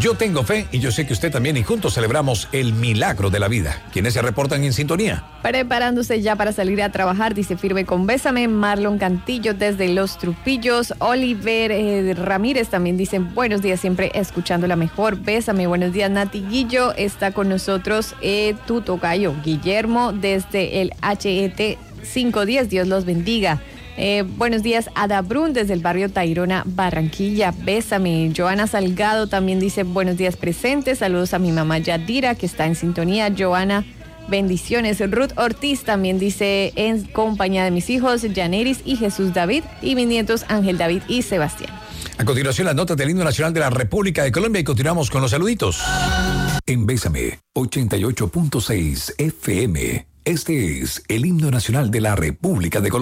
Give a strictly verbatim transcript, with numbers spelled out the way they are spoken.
Yo tengo fe y yo sé que usted también, y juntos celebramos el milagro de la vida. ¿Quiénes se reportan en sintonía? Preparándose ya para salir a trabajar, dice firme con Bésame. Marlon Cantillo desde Los Trupillos. Oliver eh, Ramírez también dice buenos días, siempre escuchando la mejor. Bésame. Buenos días, Nati Guillo. Está con nosotros eh, tu tocayo Guillermo desde el H E T quinientos diez. Dios los bendiga. Eh, buenos días, Ada Brun desde el barrio Tayrona, Barranquilla. Bésame. Joana Salgado también dice buenos días presentes. Saludos a mi mamá Yadira que está en sintonía. Joana, bendiciones. Ruth Ortiz también dice en compañía de mis hijos Yaneris y Jesús David y mis nietos Ángel David y Sebastián. A continuación, las notas del himno nacional de la República de Colombia y continuamos con los saluditos. En Bésame, ochenta y ocho punto seis F M. Este es el himno nacional de la República de Colombia.